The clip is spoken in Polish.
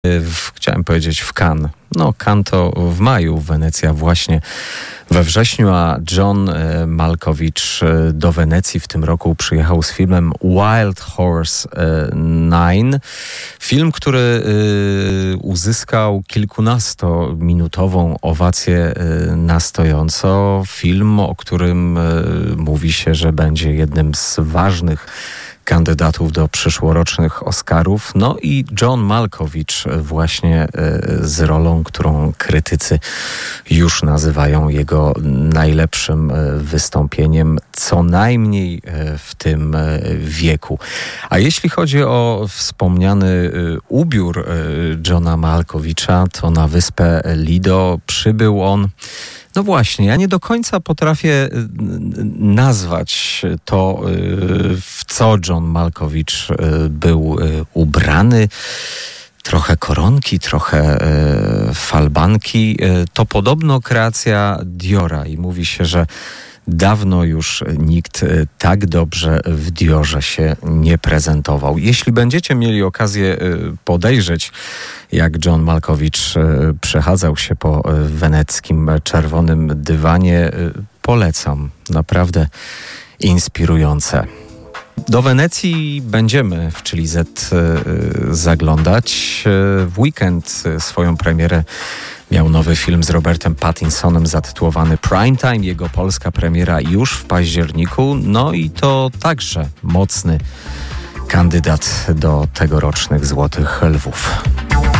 Chciałem powiedzieć w Cannes. No, Cannes to w maju, Wenecja właśnie we wrześniu, a John Malkovich do Wenecji w tym roku przyjechał z filmem Wild Horse 9. Film, który uzyskał kilkunastominutową owację na stojąco. Film, o którym mówi się, że będzie jednym z ważnych kandydatów do przyszłorocznych Oscarów. No i John Malkovich właśnie z rolą, którą krytycy już nazywają jego najlepszym wystąpieniem, co najmniej w tym wieku. A jeśli chodzi o wspomniany ubiór Johna Malkovicha, to na wyspę Lido przybył on. No właśnie, ja nie do końca potrafię nazwać to, w co John Malkovich był ubrany. Trochę koronki, trochę falbanki. To podobno kreacja Diora i mówi się, że dawno już nikt tak dobrze w Diorze się nie prezentował. Jeśli będziecie mieli okazję podejrzeć, jak John Malkovich przechadzał się po weneckim czerwonym dywanie, polecam. Naprawdę inspirujące. Do Wenecji będziemy w Chili Z zaglądać. W weekend swoją premierę miał nowy film z Robertem Pattinsonem zatytułowany Primetime. Jego polska premiera już w październiku. No i to także mocny kandydat do tegorocznych Złotych Lwów.